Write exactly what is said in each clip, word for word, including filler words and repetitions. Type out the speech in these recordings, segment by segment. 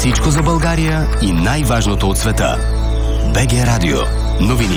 Всичко за България и най-важното от света. БГ Радио. Новини.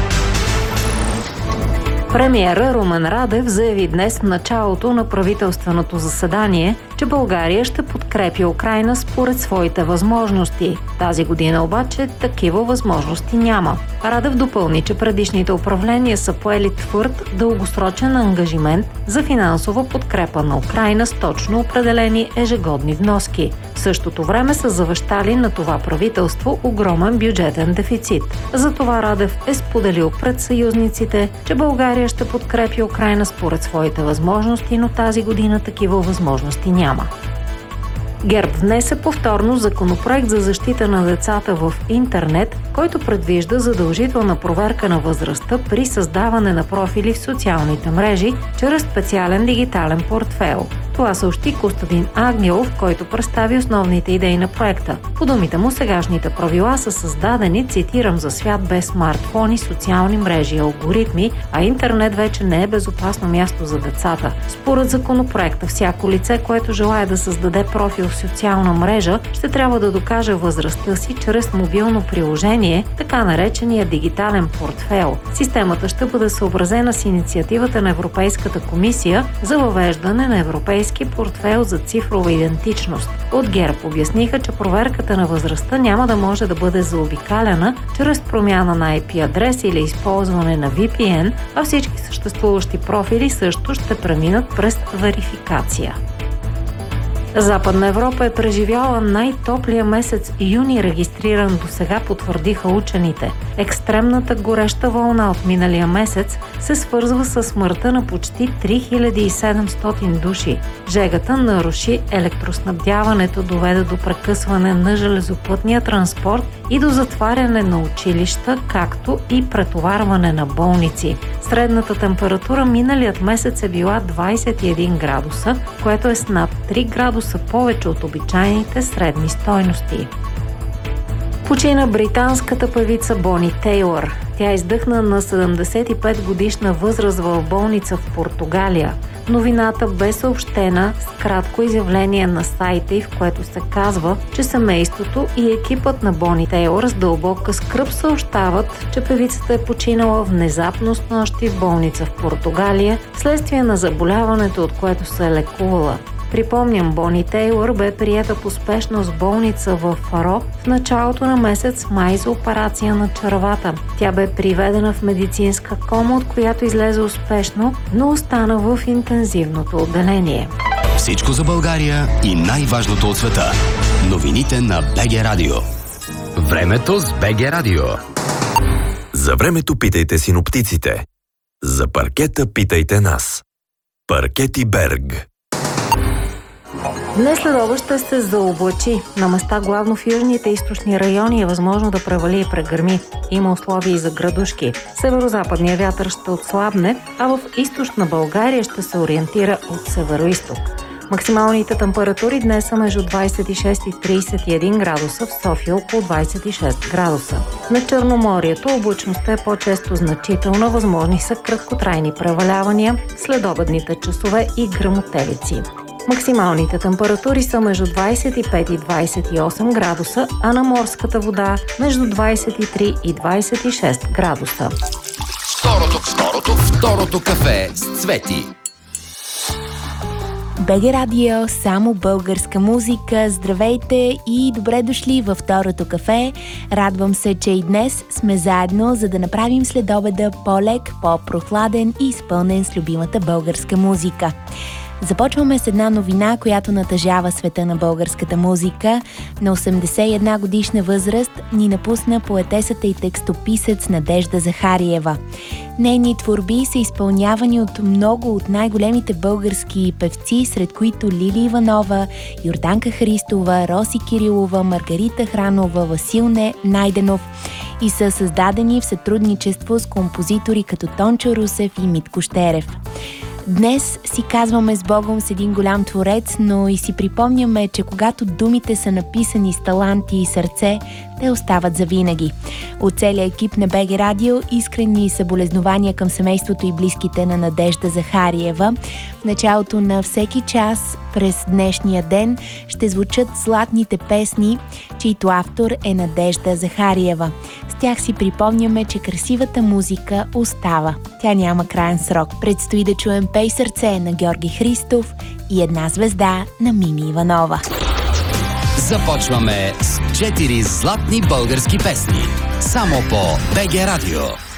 Премиерът Румен Радев заяви днес в началото на правителственото заседание, че България ще подкрепи Украйна според своите възможности. Тази година обаче такива възможности няма. Радев допълни, че предишните управления са поели твърд, дългосрочен ангажимент за финансова подкрепа на Украйна с точно определени ежегодни вноски. В същото време са завещали на това правителство огромен бюджетен дефицит. Затова Радев е споделил пред съюзниците, че България ще подкрепи Украйна според своите възможности, но тази година такива възможности няма. ГЕРБ внесе повторно законопроект за защита на децата в интернет, който предвижда задължителна проверка на възрастта при създаване на профили в социалните мрежи чрез специален дигитален портфейл. Това съобщи Костадин Ангелов, който представи основните идеи на проекта. По думите му, сегашните правила са създадени, цитирам, за свят без смартфони, социални мрежи и алгоритми, а интернет вече не е безопасно място за децата. Според законопроекта, всяко лице, което желае да създаде профил в социална мрежа, ще трябва да докаже възрастта си чрез мобилно приложение, така наречения дигитален портфейл. Системата ще бъде съобразена с инициативата на Европейската комисия за въвеждане на европейски портфейл за цифрова идентичност. От ГЕРБ обясниха, че проверката на възрастта няма да може да бъде заобикаляна чрез промяна на ай пи адрес или използване на ви пи ен, а всички съществуващи профили също ще преминат през верификация. Западна Европа е преживяла най-топлия месец юни, регистриран досега, потвърдиха учените. Екстремната гореща вълна от миналия месец се свързва с смъртта на почти три хиляди и седемстотин души. Жегата наруши електроснабдяването, доведе до прекъсване на железопътния транспорт и до затваряне на училища, както и претоварване на болници. Средната температура миналият месец е била двадесет и един градуса, което е с над три градуса повече от обичайните средни стойности. Почина британската певица Бони Тейлър. Тя издъхна на седемдесет и пет годишна възраст в болница в Португалия. Новината бе съобщена с кратко изявление на сайта й, в което се казва, че семейството и екипът на Бони Тейлър с дълбока скръб съобщават, че певицата е починала внезапно с нощи в болница в Португалия, вследствие на заболяването, от което се е лекувала. Припомням, Бони Тейлър бе приета по спешност в болница в Фаро в началото на месец май за операция на червата. Тя бе приведена в медицинска кома, от която излезе успешно, но остана в интензивното отделение. Всичко за България и най-важното от света. Новините на БГ Радио. Времето с БГ Радио. За времето питайте синоптиците. За паркета питайте нас. Паркети Берг. Днес следобед ще се заоблачи. На места главно в южните и източни райони е възможно да превали и прегърми. Има условия и за градушки. Северо-западният вятър ще отслабне, а в източна България ще се ориентира от северо-исток. Максималните температури днес са между двадесет и шест и тридесет и един градуса, в София около двадесет и шест градуса. На Черноморието облачността е по-често значителна, възможни са краткотрайни превалявания, следобедните часове и гръмотевици. Максималните температури са между двадесет и пет и двадесет и осем градуса, а на морската вода между двадесет и три и двадесет и шест градуса. Второто, второто, второто кафе с Цвети. БГ Радио, само българска музика. Здравейте и добре дошли във второто кафе. Радвам се, че и днес сме заедно, за да направим следобеда по-лек, по-прохладен и изпълнен с любимата българска музика. Започваме с една новина, която натъжава света на българската музика. На осемдесет и една годишна възраст ни напусна поетесата и текстописец Надежда Захариева. Нейни творби са изпълнявани от много от най-големите български певци, сред които Лили Иванова, Йорданка Христова, Роси Кирилова, Маргарита Хранова, Васил Найденов и са създадени в сътрудничество с композитори като Тончо Русев и Митко Щерев. Днес си казваме с Богом с един голям творец, но и си припомняме, че когато думите са написани с таланти и сърце, те остават завинаги. От целия екип на БГ Радио искрени съболезнования към семейството и близките на Надежда Захариева. В началото на всеки час през днешния ден ще звучат златните песни, чийто автор е Надежда Захариева. С тях си припомняме, че красивата музика остава. Тя няма краен срок. Предстои да чуем "Пей сърце" на Георги Христов и "Една звезда" на Мими Иванова. Започваме с четири златни български песни. Само по БГ Радио.